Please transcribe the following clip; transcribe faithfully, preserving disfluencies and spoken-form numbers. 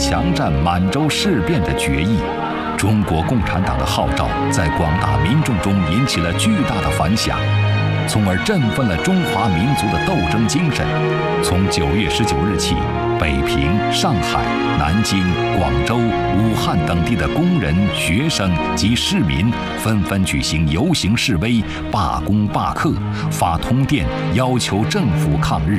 强占满洲事变的决议。中国共产党的号召在广大民众中引起了巨大的反响，从而振奋了中华民族的斗争精神。从九月十九日起，北平、上海、南京、广州、武汉等地的工人、学生及市民纷纷举行游行示威、罢工罢课，发通电要求政府抗日。